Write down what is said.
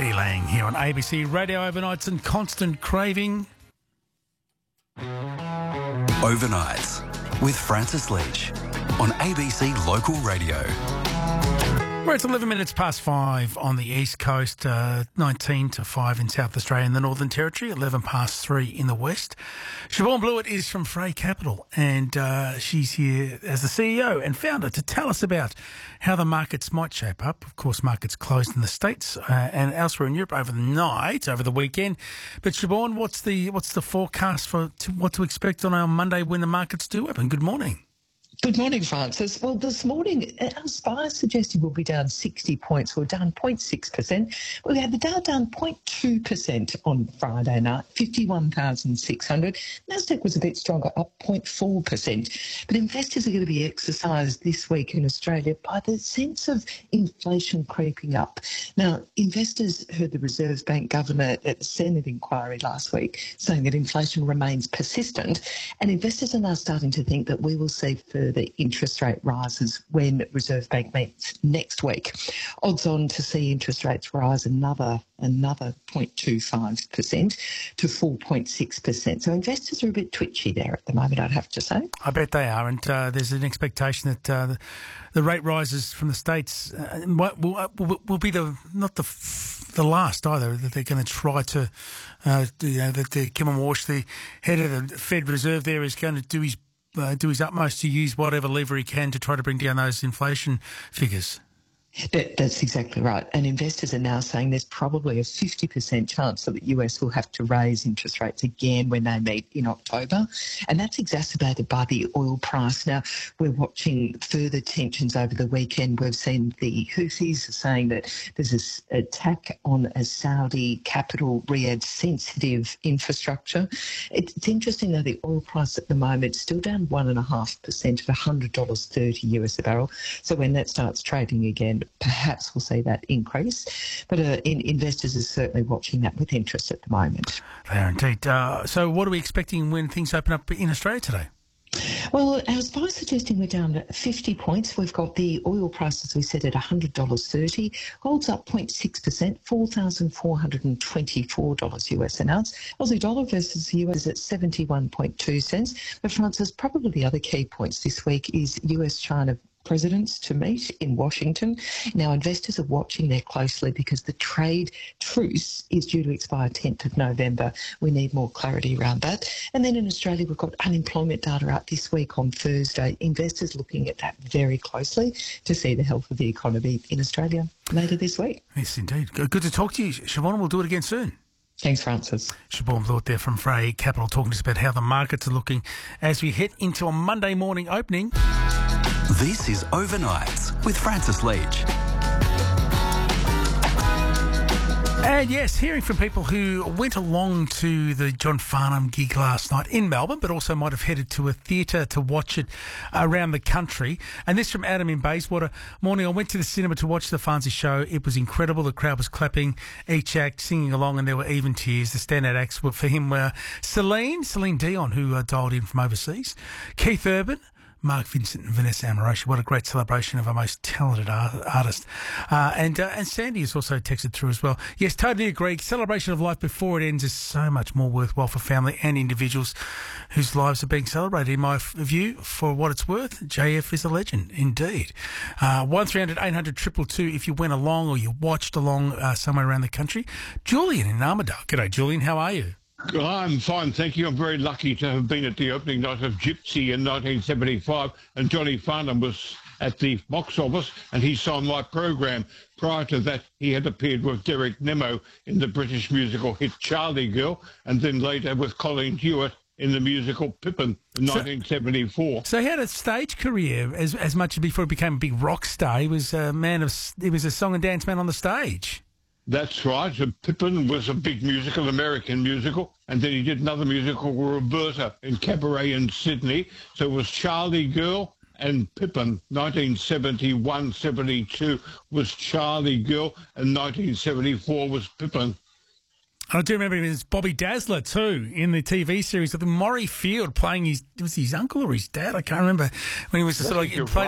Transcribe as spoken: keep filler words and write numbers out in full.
Eddie Lang here on A B C Radio Overnights and Constant Craving. Overnights with Francis Leach on A B C Local Radio. Well, it's eleven minutes past five on the East Coast, uh, nineteen to five in South Australia and the Northern Territory, eleven past three in the West. Siobhan Blewett is from Frey Capital, and uh, she's here as the C E O and founder to tell us about how the markets might shape up. Of course, markets closed in the States uh, and elsewhere in Europe over the night, over the weekend. But Siobhan, what's the what's the forecast for to, what to expect on our Monday when the markets do open? Good morning. Good morning, Francis. Well, this morning, our SPI suggested we'll be down sixty points. We're down zero point six percent. We had the Dow down zero point two percent on Friday night, fifty-one thousand six hundred. Nasdaq was a bit stronger, up zero point four percent. But investors are going to be exercised this week in Australia by the sense of inflation creeping up. Now, investors heard the Reserve Bank governor at the Senate inquiry last week saying that inflation remains persistent, and investors are now starting to think that we will see further the interest rate rises when Reserve Bank meets next week. Odds on to see interest rates rise another another zero point two five percent to four point six percent. So investors are a bit twitchy there at the moment, I'd have to say. I bet they are, and uh, there's an expectation that uh, the, the rate rises from the States uh, will, will, will be the not the the last either, that they're going to try to, uh, you know, that the Kim Walsh, the head of the Fed Reserve there, is going to do his Uh, do his utmost to use whatever lever he can to try to bring down those inflation figures. That, that's exactly right. And investors are now saying there's probably a fifty percent chance that the U S will have to raise interest rates again when they meet in October. And that's exacerbated by the oil price. Now, we're watching further tensions over the weekend. We've seen the Houthis saying that there's this attack on a Saudi capital, Riyadh sensitive infrastructure. It's, it's interesting, though, the oil price at the moment is still down one point five percent at one hundred dollars thirty US a barrel. So when that starts trading again, perhaps we'll see that increase. But uh, in, investors are certainly watching that with interest at the moment. They are indeed. Uh, so what are we expecting when things open up in Australia today? Well, our S P Y suggesting we're down fifty points. We've got the oil price, as we said, at one hundred dollars thirty. Gold's up zero point six percent, four thousand four hundred twenty-four dollars US an ounce. Aussie dollar versus the U S is at seventy-one point two cents. But Francis, probably the other key points this week is U S-China presidents to meet in Washington. Now, investors are watching there closely because the trade truce is due to expire tenth of November. We need more clarity around that. And then in Australia, we've got unemployment data out this week on Thursday. Investors looking at that very closely to see the health of the economy in Australia later this week. Yes, indeed. Good to talk to you, Siobhan. We'll do it again soon. Thanks, Francis. Siobhan Blewett there from Frey Capital talking to us about how the markets are looking as we head into a Monday morning opening. This is Overnights with Francis Leach. And yes, hearing from people who went along to the John Farnham gig last night in Melbourne, but also might have headed to a theatre to watch it around the country. And this from Adam in Bayswater. Morning, I went to the cinema to watch the Farnsey show. It was incredible. The crowd was clapping, each act singing along, and there were even tears. The standout acts were for him were Celine, Celine Dion, who uh, dialed in from overseas, Keith Urban, Mark Vincent and Vanessa Amorosi. What a great celebration of our most talented art- artist. Uh, and uh, and Sandy has also texted through as well. Yes, totally agree. Celebration of life before it ends is so much more worthwhile for family and individuals whose lives are being celebrated. In my f- view, for what it's worth, J F is a legend, indeed. Uh, one three hundred eight hundred two two two if you went along or you watched along uh, somewhere around the country. Julian in Armidale. G'day, Julian. How are you? I'm fine, thank you. I'm very lucky to have been at the opening night of Gypsy in nineteen seventy-five, and Johnny Farnham was at the box office, and he saw my program. Prior to that, he had appeared with Derek Nemo in the British musical hit Charlie Girl, and then later with Colin Hewitt in the musical Pippin in so, nineteen seventy-four. So he had a stage career as as much as before he became a big rock star. He was a man of he was a song and dance man on the stage. That's right. And Pippin was a big musical, American musical, and then he did another musical with Roberta in Cabaret in Sydney. So it was Charlie Girl and Pippin. nineteen seventy-one seventy-two was Charlie Girl, and nineteen seventy-four was Pippin. I do remember him as Bobby Dazzler too in the T V series with Maury Field playing his was his uncle or his dad. I can't remember when he was sort of like, played